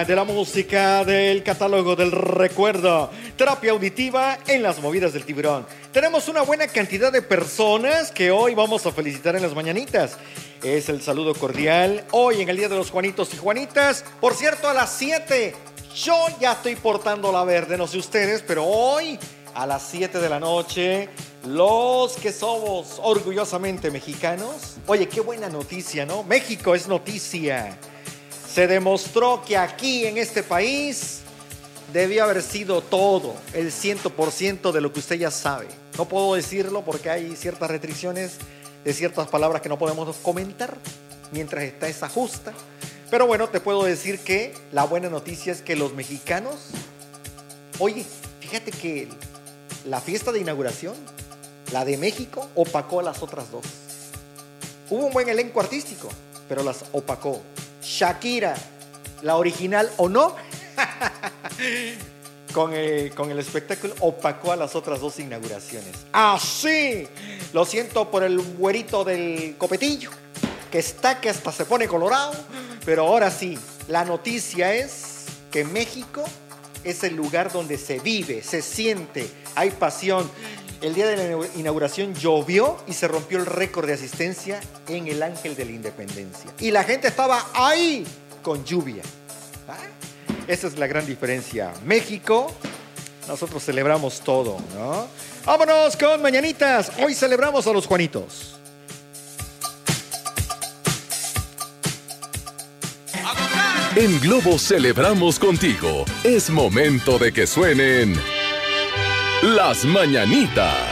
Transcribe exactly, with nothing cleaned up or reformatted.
De la música del catálogo del recuerdo, terapia auditiva en las movidas del tiburón. Tenemos una buena cantidad de personas que hoy vamos a felicitar en las mañanitas. Es el saludo cordial hoy en el Día de los Juanitos y Juanitas. Por cierto, a las siete, yo ya estoy portando la verde, no sé ustedes, pero hoy a las siete de la noche, los que somos orgullosamente mexicanos. Oye, qué buena noticia, ¿no? México es noticia. Se demostró que aquí en este país debía haber sido todo, el cien por ciento de lo que usted ya sabe. No puedo decirlo porque hay ciertas restricciones de ciertas palabras que no podemos comentar mientras está esa justa. Pero bueno, te puedo decir que la buena noticia es que los mexicanos... Oye, fíjate que la fiesta de inauguración, la de México, opacó a las otras dos. Hubo un buen elenco artístico, pero las opacó. Shakira, la original o no, con, el, con el espectáculo opacó a las otras dos inauguraciones. ¡Así! Lo siento por el güerito del copetillo, que está que hasta se pone colorado, pero ahora sí, la noticia es que México es el lugar donde se vive, se siente, hay pasión. El día de la inauguración llovió y se rompió el récord de asistencia en el Ángel de la Independencia. Y la gente estaba ahí con lluvia. ¿Ah? Esa es la gran diferencia. México, nosotros celebramos todo, ¿no? Vámonos con mañanitas. Hoy celebramos a los Juanitos. En Globo celebramos contigo. Es momento de que suenen las mañanitas.